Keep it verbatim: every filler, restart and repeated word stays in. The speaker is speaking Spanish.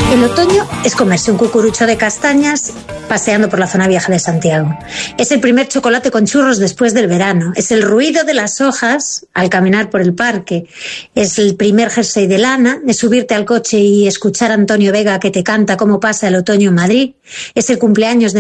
El otoño es comerse un cucurucho de castañas paseando por la zona vieja de Santiago. Es el primer chocolate con churros después del verano. Es el ruido de las hojas al caminar por el parque. Es el primer jersey de lana. Es subirte al coche y escuchar a Antonio Vega que te canta cómo pasa el otoño en Madrid. Es el cumpleaños de